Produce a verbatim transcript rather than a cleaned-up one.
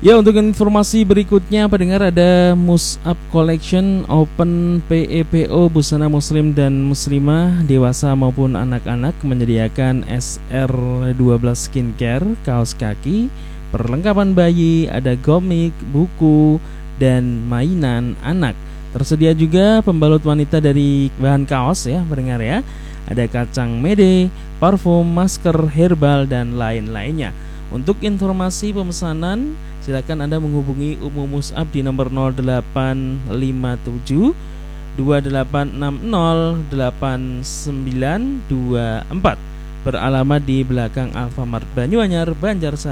Ya, untuk informasi berikutnya pendengar, ada Mus'ab Collection Open P E P O busana muslim dan muslimah dewasa maupun anak-anak, menyediakan S R dua belas skincare, kaos kaki, perlengkapan bayi, ada komik, buku, dan mainan anak. Tersedia juga pembalut wanita dari bahan kaos ya pendengar ya. Ada kacang mede, parfum, masker, herbal, dan lain-lainnya. Untuk informasi pemesanan, silakan Anda menghubungi Umu Mus'ab di nomor nol delapan lima tujuh dua delapan enam nol delapan sembilan dua empat, beralamat di belakang Alfamart Banyuanyar, Banjarsari.